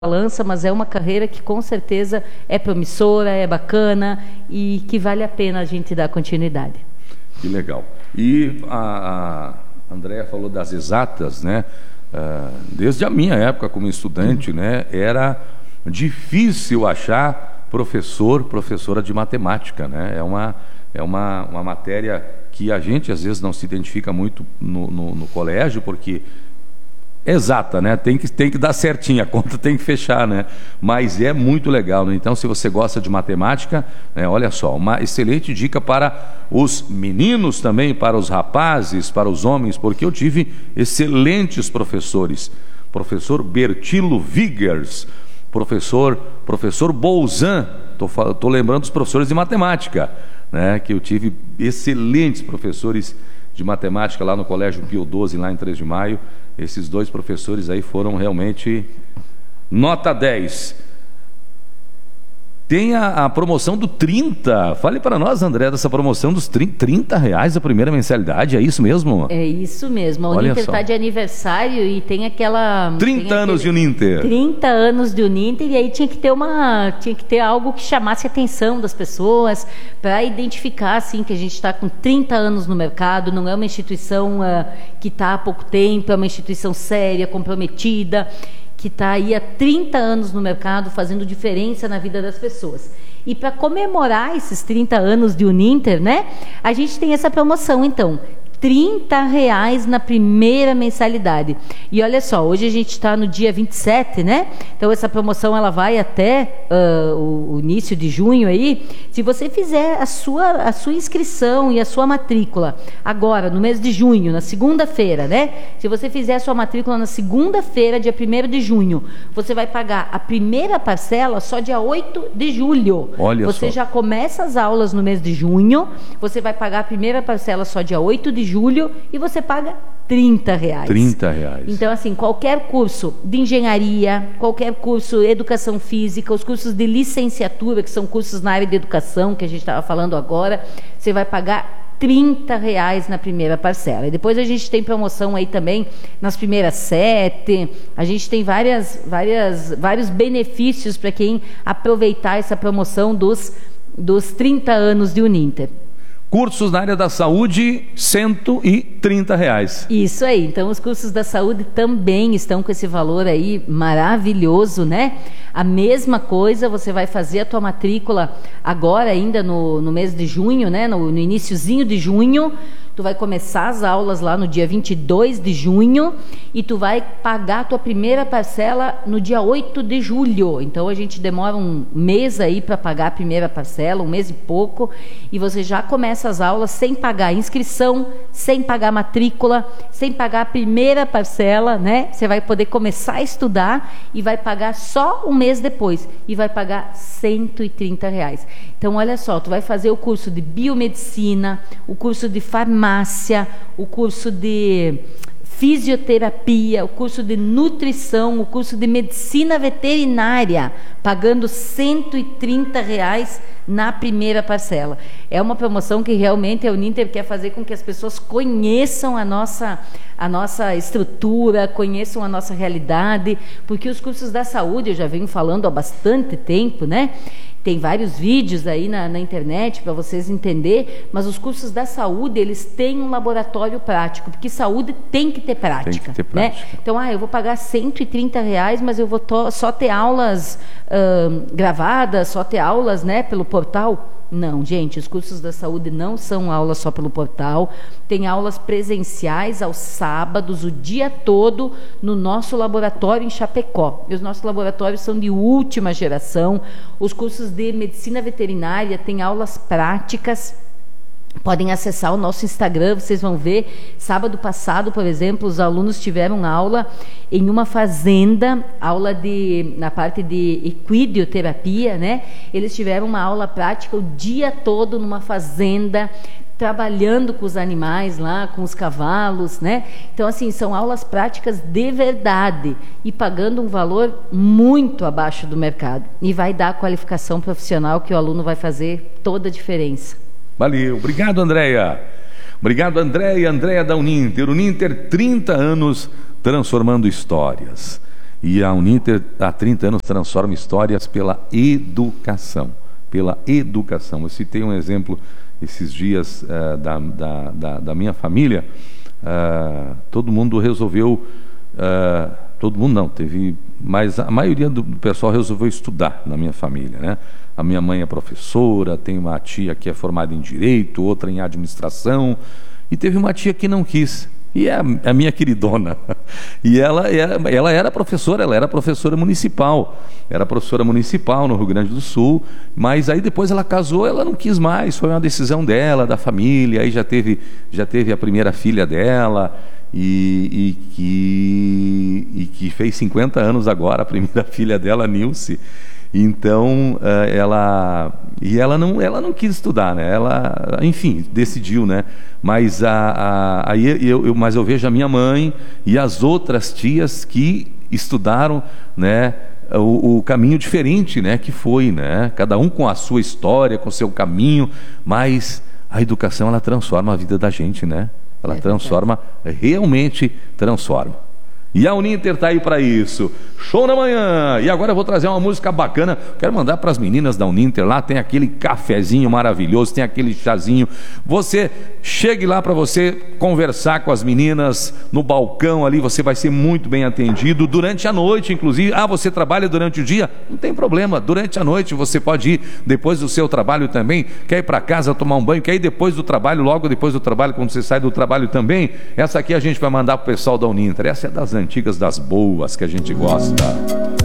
balança, mas é uma carreira que com certeza é promissora, é bacana e que vale a pena a gente dar continuidade. Que legal. E a Andréia falou das exatas, né? Desde a minha época como estudante, né, era difícil achar professora de matemática, né? É uma matéria que a gente às vezes não se identifica muito no colégio, porque exata, né? Tem que dar certinho, a conta tem que fechar, né? Mas é muito legal, né? Então, se você gosta de matemática, né, olha só, uma excelente dica para os meninos também, para os rapazes, para os homens, porque eu tive excelentes professores. Professor Bertilo Vigers, professor Bolzan, tô lembrando dos professores de matemática, né? Que eu tive excelentes professores de matemática lá no Colégio Pio XII, lá em 3 de Maio. Esses dois professores aí foram realmente nota 10. Tem a promoção do 30. Fale para nós, André, dessa promoção dos R$30 a primeira mensalidade. É isso mesmo? É isso mesmo. A Uninter está de aniversário e tem aquela... 30 anos de Uninter. 30 anos de Uninter, e aí tinha que ter algo que chamasse a atenção das pessoas para identificar assim, que a gente está com 30 anos no mercado, não é uma instituição que está há pouco tempo, é uma instituição séria, comprometida, que está aí há 30 anos no mercado, fazendo diferença na vida das pessoas. E para comemorar esses 30 anos de Uninter, né, a gente tem essa promoção, então, R$30 na primeira mensalidade. E olha só, hoje a gente está no dia 27, né? Então essa promoção ela vai até o início de junho aí. Se você fizer a sua inscrição e a sua matrícula agora, no mês de junho, na segunda-feira, né? Se você fizer a sua matrícula na segunda-feira, dia 1º de junho, você vai pagar a primeira parcela só dia 8 de julho. Olha você só. Já começa as aulas no mês de junho, você vai pagar a primeira parcela só dia 8 de julho e você paga R$30. R$30. Então, assim, qualquer curso de engenharia, qualquer curso de educação física, os cursos de licenciatura, que são cursos na área de educação, que a gente estava falando agora, você vai pagar R$30 na primeira parcela. E depois a gente tem promoção aí também nas primeiras 7. A gente tem vários benefícios para quem aproveitar essa promoção dos 30 anos de Uninter. Cursos na área da saúde, R$130. Isso aí, então os cursos da saúde também estão com esse valor aí maravilhoso, né? A mesma coisa, você vai fazer a tua matrícula agora ainda no mês de junho, né? No iniciozinho de junho, tu vai começar as aulas lá no dia 22 de junho e tu vai pagar a tua primeira parcela no dia 8 de julho. Então a gente demora um mês aí para pagar a primeira parcela, um mês e pouco, e você já começa as aulas sem pagar inscrição, sem pagar matrícula, sem pagar a primeira parcela, né? Você vai poder começar a estudar e vai pagar só um mês depois e vai pagar R$130. Então olha só, tu vai fazer o curso de biomedicina, o curso de farmácia, o curso de fisioterapia, o curso de nutrição, o curso de medicina veterinária, pagando R$130 na primeira parcela. É uma promoção que realmente a Uninter quer fazer com que as pessoas conheçam a nossa estrutura, conheçam a nossa realidade, porque os cursos da saúde, eu já venho falando há bastante tempo, né? Tem vários vídeos aí na internet para vocês entenderem, mas os cursos da saúde, eles têm um laboratório prático, porque saúde tem que ter prática. Tem que ter prática. Né? Então, eu vou pagar R$130, mas eu vou só ter aulas gravadas, só ter aulas, né, pelo portal. Não, gente, os cursos da saúde não são aulas só pelo portal, tem aulas presenciais aos sábados, o dia todo, no nosso laboratório em Chapecó. E os nossos laboratórios são de última geração. Os cursos de medicina veterinária têm aulas práticas. Podem acessar o nosso Instagram, vocês vão ver. Sábado passado, por exemplo, os alunos tiveram aula em uma fazenda, na parte de equidioterapia, né? Eles tiveram uma aula prática o dia todo numa fazenda, trabalhando com os animais lá, com os cavalos, né? Então, assim, são aulas práticas de verdade e pagando um valor muito abaixo do mercado. E vai dar a qualificação profissional que o aluno vai fazer toda a diferença. Valeu, obrigado, Andréia. Obrigado, Andréia da Uninter. Uninter, 30 anos transformando histórias. E a Uninter, há 30 anos, transforma histórias pela educação. Pela educação. Eu citei um exemplo esses dias da minha família. Todo mundo resolveu... todo mundo não, mas a maioria do pessoal resolveu estudar na minha família, né? A minha mãe é professora, tem uma tia que é formada em Direito, outra em Administração, e teve uma tia que não quis, e é a minha queridona. E ela era professora municipal, no Rio Grande do Sul, mas aí depois ela casou, ela não quis mais, foi uma decisão dela, da família, aí já teve a primeira filha dela, e que fez 50 anos agora, a primeira filha dela, Nilce. Então ela não quis estudar, né? Ela, enfim, decidiu, né? Mas mas eu vejo a minha mãe e as outras tias que estudaram, né? O caminho diferente, né? Que foi, né? Cada um com a sua história, com o seu caminho, mas a educação, ela transforma a vida da gente, né? Ela transforma, realmente transforma. E a Uninter está aí para isso. Show na manhã! E agora eu vou trazer uma música bacana. Quero mandar para as meninas da Uninter. Lá tem aquele cafezinho maravilhoso, tem aquele chazinho. Você chegue lá para você conversar com as meninas no balcão ali. Você vai ser muito bem atendido durante a noite, inclusive. Você trabalha durante o dia? Não tem problema. Durante a noite você pode ir depois do seu trabalho também. Quer ir para casa tomar um banho? Quer ir depois do trabalho, logo depois do trabalho, quando você sai do trabalho também? Essa aqui a gente vai mandar para o pessoal da Uninter. Essa é das antigas, das boas, que a gente gosta.